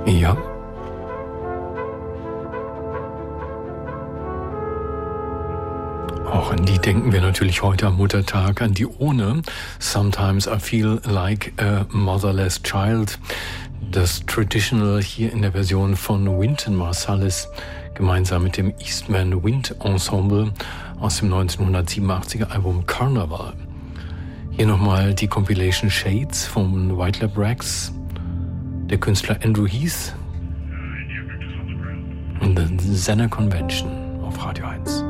Ja. Auch an die denken wir natürlich heute am Muttertag, an die Ohne. Sometimes I feel like a motherless child. Das Traditional hier in der Version von Wynton Marsalis, gemeinsam mit dem Eastman Wind Ensemble aus dem 1987er Album Carnival. Hier nochmal die Compilation Shades von White Lab Rex, der Künstler Andrew Heath und The Zenner Convention auf Radio 1.